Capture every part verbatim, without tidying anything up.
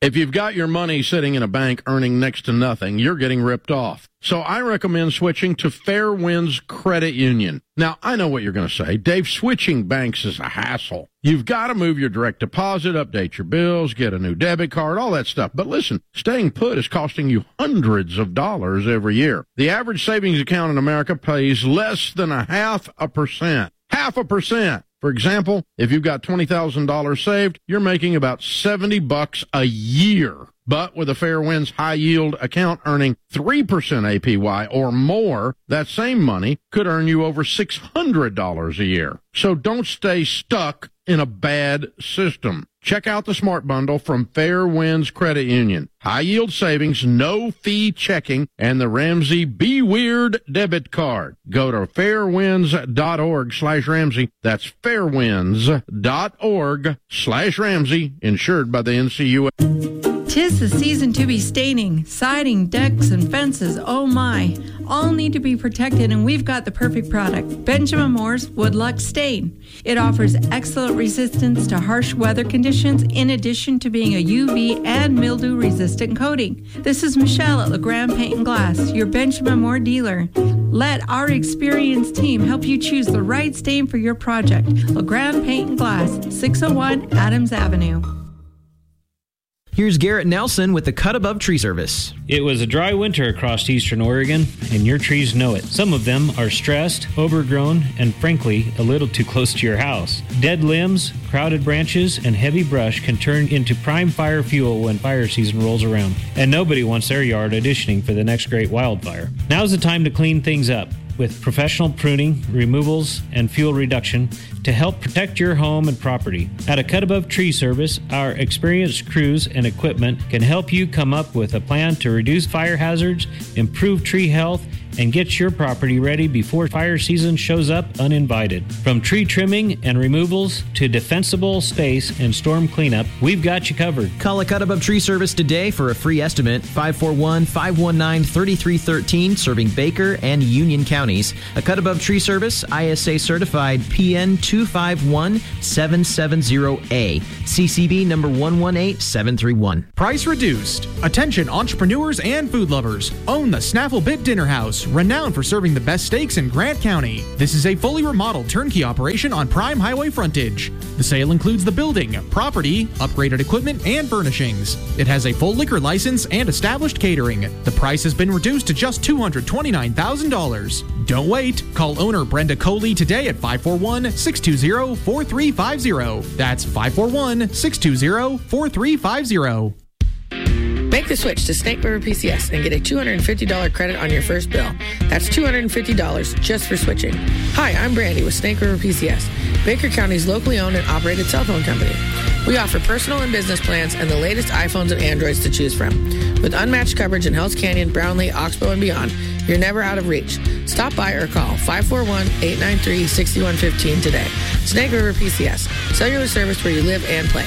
If you've got your money sitting in a bank earning next to nothing, you're getting ripped off. So I recommend switching to Fairwinds Credit Union. Now, I know what you're going to say. Dave, switching banks is a hassle. You've got to move your direct deposit, update your bills, get a new debit card, all that stuff. But listen, staying put is costing you hundreds of dollars every year. The average savings account in America pays less than a half a percent. Half a percent. For example, if you've got twenty thousand dollars saved, you're making about seventy bucks a year. But with a Fairwinds high-yield account earning three percent A P Y or more, that same money could earn you over six hundred dollars a year. So don't stay stuck in a bad system. Check out the Smart Bundle from Fairwinds Credit Union. High-yield savings, no-fee checking, and the Ramsey Be Weird debit card. Go to fairwinds.org slash Ramsey. That's fairwinds.org slash Ramsey, insured by the N C U A. Tis the season to be staining, siding, decks, and fences. Oh my. All need to be protected, and we've got the perfect product. Benjamin Moore's Woodluck Stain. It offers excellent resistance to harsh weather conditions in addition to being a U V and mildew-resistant coating. This is Michelle at LeGrand Paint and Glass, your Benjamin Moore dealer. Let our experienced team help you choose the right stain for your project. LeGrand Paint and Glass, six oh one Adams Avenue. Here's Garrett Nelson with the Cut Above Tree Service. It was a dry winter across eastern Oregon, and your trees know it. Some of them are stressed, overgrown, and frankly, a little too close to your house. Dead limbs, crowded branches, and heavy brush can turn into prime fire fuel when fire season rolls around, and nobody wants their yard auditioning for the next great wildfire. Now's the time to clean things up with professional pruning, removals, and fuel reduction to help protect your home and property. At a Cut Above Tree Service, our experienced crews and equipment can help you come up with a plan to reduce fire hazards, improve tree health, and get your property ready before fire season shows up uninvited. From tree trimming and removals to defensible space and storm cleanup, we've got you covered. Call a Cut Above Tree Service today for a free estimate. five four one, five one nine, three three one three, serving Baker and Union counties. A Cut Above Tree Service, I S A certified P N two five one seven seven zero A. C C B number one one eight seven three one. Price reduced. Attention entrepreneurs and food lovers. Own the Snaffle Bit Dinner House, renowned for serving the best steaks in Grant County. This is a fully remodeled turnkey operation on prime highway frontage. The sale includes the building, property, upgraded equipment, and furnishings. It has a full liquor license and established catering. The price has been reduced to just two hundred twenty-nine thousand dollars. Don't wait. Call owner Brenda Coley today at five four one, six two zero, four three five zero. That's five four one, six two zero, four three five zero. Make the switch to Snake River P C S and get a two hundred fifty dollars credit on your first bill. That's two hundred fifty dollars just for switching. Hi, I'm Brandy with Snake River P C S, Baker County's locally owned and operated cell phone company. We offer personal and business plans and the latest iPhones and Androids to choose from. With unmatched coverage in Hells Canyon, Brownlee, Oxbow, and beyond, you're never out of reach. Stop by or call five four one, eight nine three, six one one five today. Snake River P C S, cellular service where you live and play.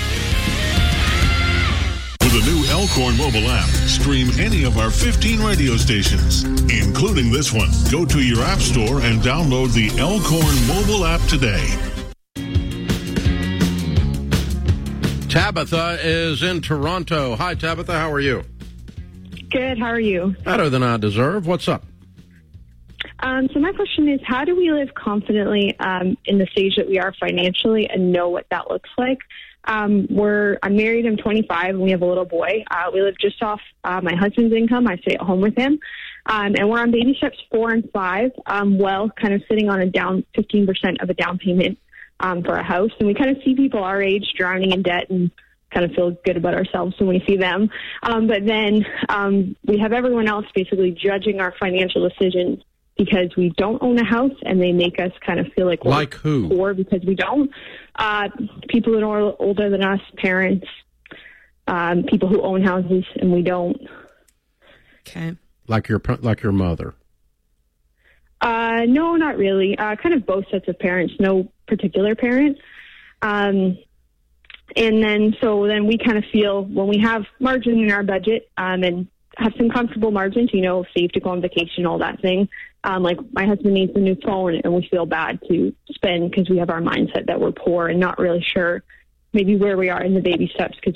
With the new Elkhorn mobile app, stream any of our fifteen radio stations, including this one. Go to your app store and download the Elkhorn mobile app today. Tabitha is in Toronto. Hi, Tabitha. How are you? Good. How are you? Better than I deserve. What's up? Um, so my question is, how do we live confidently um, in the stage that we are financially and know what that looks like? Um, we're I'm married. I'm twenty-five, and we have a little boy. Uh, we live just off uh, my husband's income. I stay at home with him, um, and we're on baby steps four and five. Um, well, kind of sitting on a down fifteen percent of a down payment um, for a house, and we kind of see people our age drowning in debt and kind of feel good about ourselves when we see them. Um, but then um, we have everyone else basically judging our financial decisions because we don't own a house, and they make us kind of feel like we're like who? poor because we don't. Uh, people that are older than us, parents, um, people who own houses, and we don't. Okay. Like your like your mother? Uh, no, not really. Uh, kind of both sets of parents, no particular parent. Um, and then, so then we kind of feel when we have margin in our budget um, and have some comfortable margins, you know, save to go on vacation, all that thing. Um, like my husband needs a new phone, and we feel bad to spend because we have our mindset that we're poor and not really sure maybe where we are in the baby steps because we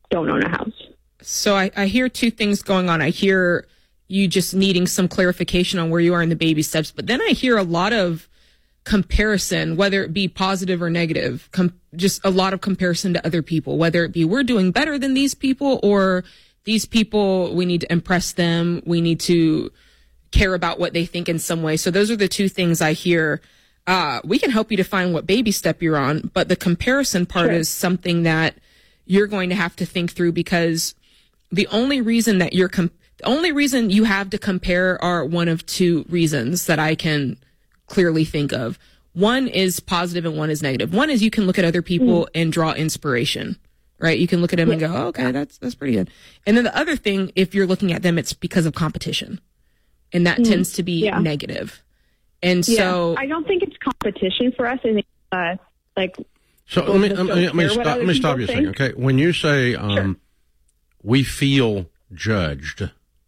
don't own a house. So I, I hear two things going on. I hear you just needing some clarification on where you are in the baby steps, but then I hear a lot of comparison, whether it be positive or negative, com- just a lot of comparison to other people, whether it be we're doing better than these people or these people, we need to impress them. We need to care about what they think in some way. So those are the two things I hear. Uh, we can help you to find what baby step you're on, but the comparison part Sure. is something that you're going to have to think through, because the only reason that you're, com- the only reason you have to compare are one of two reasons that I can clearly think of. One is positive and one is negative. One is you can look at other people mm. and draw inspiration, right? You can look at them yeah. and go, oh, okay, that's, that's pretty good. And then the other thing, if you're looking at them, it's because of competition, and that mm. tends to be yeah. negative. And yeah. so I don't think it's competition for us. I think, uh, like, so let me, let me, let me stop, let me stop you a second. Okay. When you say, um, sure. we feel judged,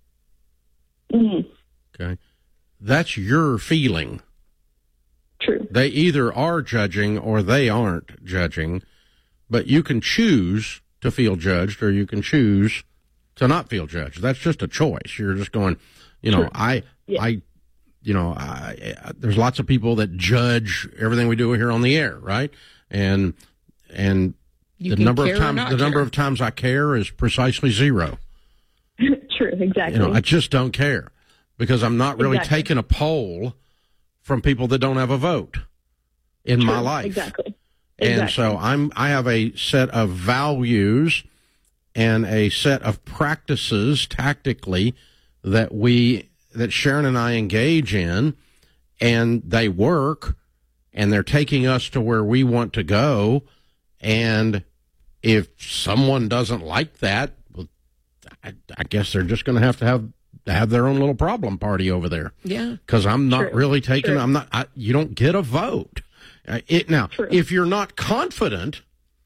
mm-hmm. okay, that's your feeling. True. They either are judging or they aren't judging, but you can choose to feel judged or you can choose to not feel judged. That's just a choice. You're just going, you know, True. I, yeah. I, you know, I, I, there's lots of people that judge everything we do here on the air, right? And, and you the number of times, the care. number of times I care is precisely zero. True. Exactly. You know, I just don't care because I'm not really exactly. taking a poll from people that don't have a vote in True, my life. Exactly. And exactly. so I'm, I have a set of values and a set of practices tactically that we, that Sharon and I engage in, and they work, and they're taking us to where we want to go. And if someone doesn't like that, well, I, I guess they're just going to have to have have their own little problem party over there. Yeah. Because I'm not True. really taking, True. I'm not, I, you don't get a vote. Uh, it, now, True. if you're not confident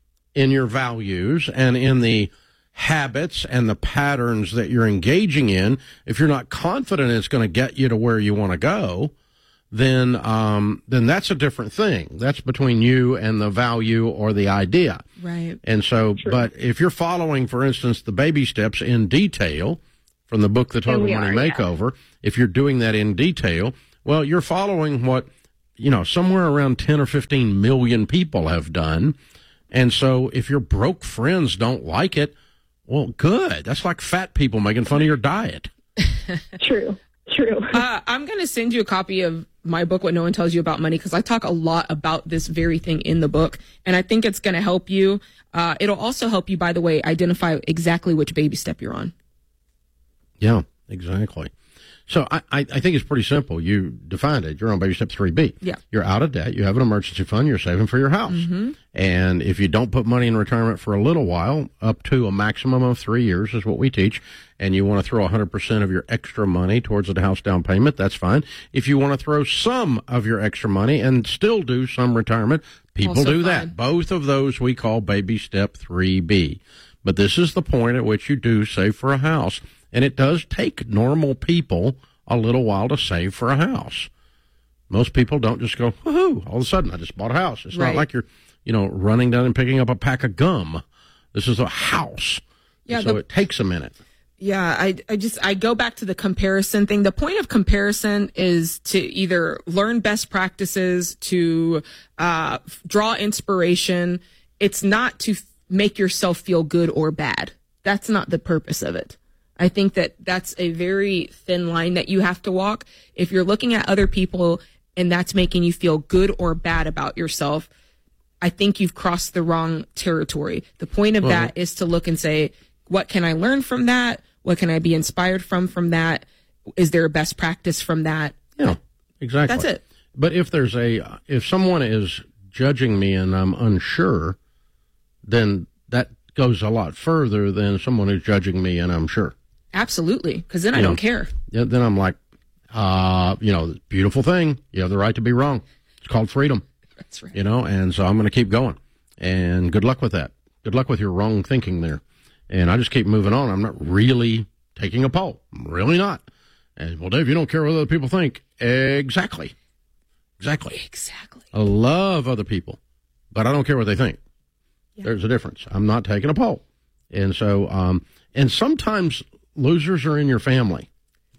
in your values and in the habits and the patterns that you're engaging in, if you're not confident it's going to get you to where you want to go, then, um, then that's a different thing. That's between you and the value or the idea. Right. And so, True. but if you're following, for instance, the baby steps in detail, from the book, The Total Money are, Makeover, yeah. if you're doing that in detail, well, you're following what, you know, somewhere around ten or fifteen million people have done. And so if your broke friends don't like it, well, good. That's like fat people making fun of your diet. True. True. Uh, I'm going to send you a copy of my book, What No One Tells You About Money, because I talk a lot about this very thing in the book, and I think it's going to help you. Uh, it'll also help you, by the way, identify exactly which baby step you're on. Yeah, exactly. So I, I, I think it's pretty simple. You defined it. You're on baby step three B. Yeah. You're out of debt. You have an emergency fund. You're saving for your house. Mm-hmm. And if you don't put money in retirement for a little while, up to a maximum of three years is what we teach, and you want to throw one hundred percent of your extra money towards the house down payment, that's fine. If you want to throw some of your extra money and still do some retirement, people Also do fine. that. Both of those we call baby step three B. But this is the point at which you do save for a house. And it does take normal people a little while to save for a house. Most people don't just go, woohoo, all of a sudden I just bought a house. It's right. not like you're, you know, running down and picking up a pack of gum. This is a house. Yeah, so the, it takes a minute. Yeah, I, I just, I go back to the comparison thing. The point of comparison is to either learn best practices, to uh, draw inspiration. It's not to f- make yourself feel good or bad. That's not the purpose of it. I think that that's a very thin line that you have to walk. If you're looking at other people and that's making you feel good or bad about yourself, I think you've crossed the wrong territory. The point of well, that is to look and say, what can I learn from that? What can I be inspired from from that? Is there a best practice from that? Yeah, exactly. That's it. But if there's a, if someone is judging me and I'm unsure, then that goes a lot further than someone who's judging me and I'm sure. Absolutely, because then you I know, don't care. Yeah, then I'm like, uh, you know, beautiful thing. You have the right to be wrong. It's called freedom. That's right. You know, and so I'm going to keep going. And good luck with that. Good luck with your wrong thinking there. And I just keep moving on. I'm not really taking a poll. I'm really not. And, well, Dave, you don't care what other people think. Exactly. Exactly. Exactly. I love other people, but I don't care what they think. Yeah. There's a difference. I'm not taking a poll. And so, um, and sometimes losers are in your family.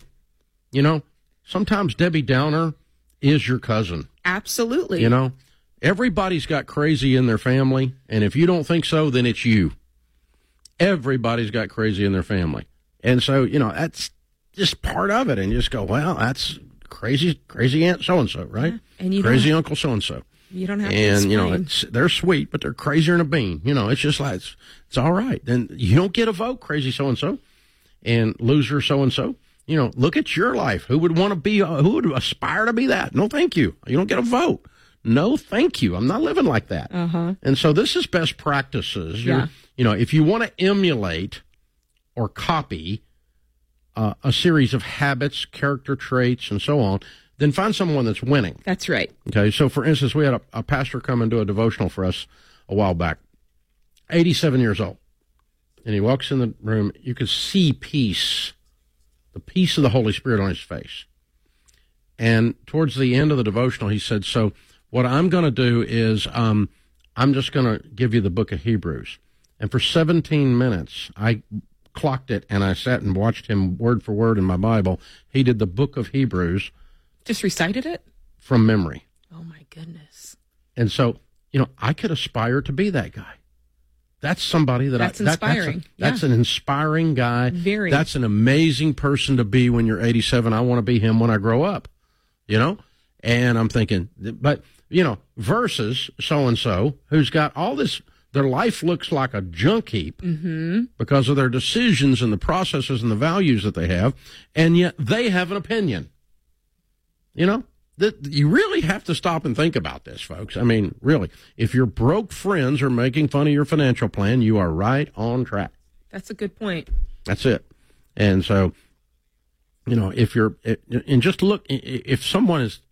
You know, sometimes Debbie Downer is your cousin. Absolutely. You know, everybody's got crazy in their family, and if you don't think so, then it's you. Everybody's got crazy in their family. And so, you know, that's just part of it. And you just go, well, that's crazy, crazy Aunt so-and-so, right? Yeah. And you crazy don't, Uncle so-and-so. You don't have and, to you know, it's, they're sweet, but they're crazier than a bean. You know, it's just like, it's, it's all right. Then you don't get a vote, crazy so-and-so, and loser so-and-so. You know, look at your life. Who would want to be, uh, who would aspire to be that? No, thank you. You don't get a vote. No, thank you. I'm not living like that. Uh-huh. And so this is best practices. You're, Yeah. You know, if you want to emulate or copy uh, a series of habits, character traits, and so on, then find someone that's winning. That's right. Okay, so for instance, we had a, a pastor come and do a devotional for us a while back, eighty-seven years old. And he walks in the room, you could see peace, the peace of the Holy Spirit on his face. And towards the end of the devotional, he said, so what I'm going to do is um, I'm just going to give you the book of Hebrews. And for seventeen minutes, I clocked it, and I sat and watched him word for word in my Bible. He did the book of Hebrews. Just recited it? From memory. Oh, my goodness. And so, you know, I could aspire to be that guy. That's somebody that that's I... That's that, inspiring. That's, a, that's yeah. an inspiring guy. Very. That's an amazing person to be when you're eighty-seven. I want to be him when I grow up, you know? And I'm thinking, but, you know, versus so-and-so who's got all this... Their life looks like a junk heap mm-hmm. because of their decisions and the processes and the values that they have, and yet they have an opinion. You know, that you really have to stop and think about this, folks. I mean, really, if your broke friends are making fun of your financial plan, you are right on track. That's a good point. That's it. And so, you know, if you're, and just look, if someone is,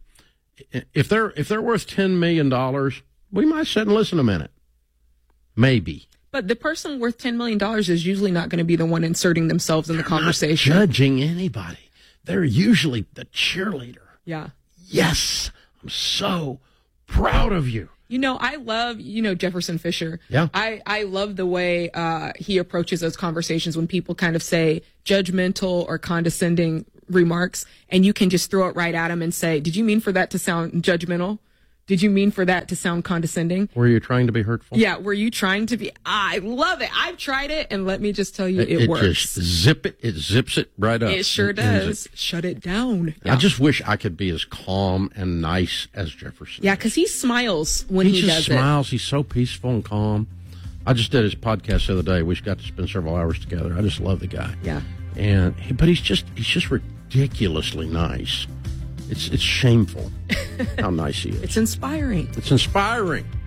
if they're if they're worth ten million dollars, we might sit and listen a minute. Maybe. But the person worth ten million dollars is usually not going to be the one inserting themselves in They're the conversation. Not judging anybody. They're usually the cheerleader. Yeah. Yes. I'm so proud of you. You know, I love, you know, Jefferson Fisher. Yeah. I, I love the way uh, he approaches those conversations when people kind of say judgmental or condescending remarks, and you can just throw it right at him and say, did you mean for that to sound judgmental? Did you mean for that to sound condescending? Were you trying to be hurtful? Yeah, were you trying to be? I love it. I've tried it, and let me just tell you, it, it, it works. Just zip it. It zips it right up. It sure it, does. It. Shut it down. Yeah. I just wish I could be as calm and nice as Jefferson. Yeah, because he smiles when he, he, just does smiles. it. He's so peaceful and calm. I just did his podcast the other day. We got to spend several hours together. I just love the guy. Yeah. And but he's just he's just ridiculously nice. It's it's shameful how nice he is. It's inspiring. It's inspiring.